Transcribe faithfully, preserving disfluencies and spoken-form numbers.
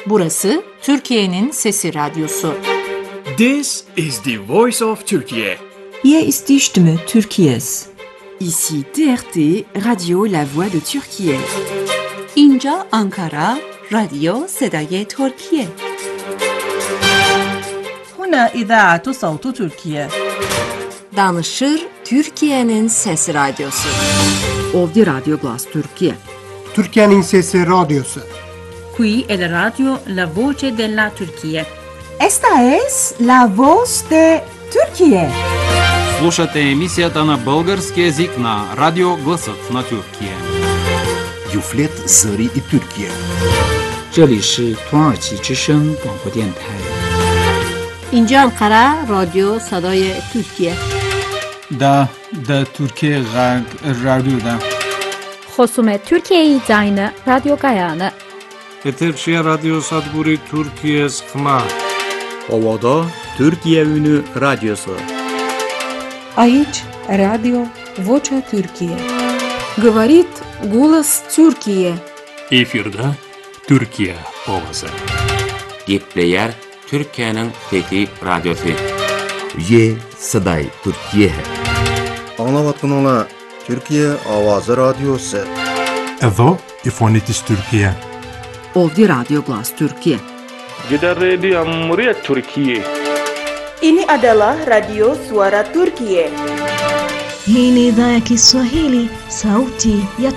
Burası Türkiye'nin Sesi Radyosu. This is the voice of Turkey. Hier ist die Stimme Türkiye's. Ici T R T, Radio La Voix de Türkiye. اینجا آنکارا، رادیو صدای ترکیه. هنا إذاعة صوت تركيا. Danışır Türkiye'nin Sesi Radyosu. Ovdje Radio Glas Türkiye. Türkiye'nin Sesi Radyosu. Qui è la radio La Voce della Turchia. Esta es la voz de Türkiye. Слушате емисията на български език на Радио Гласът на Türkiye. Юфлет Зări и Türkiye. 这里是土耳其之声广播电台。 اینجا انقره رادیو صدای ترکیه. دا دا ترکیه غرب رادیو دا. خصوم ترکیه زاین رادیو گایانه. Eterşehir Radyo Sadburi Türkiye Skma. Ovada Türkiye Ünü Radyosu. Aici Radio Vocea Türkiye. Говорит голос Türkiye. Efirde Türkiye ovası. Gepleyer Türkiye'nin Fethi Radyosu. Ye Saday Türkiye. Anlavatkanala Türkiye Avazı Radyosu. Evo İfonitis Türkiye. Ovdje Radio Glas Türkiye. Jeddah Radio Muriat Türkiye. Ini adalah Radio Suara Turkiye. Hii ni idhaa ya Kiswahili, sauti ya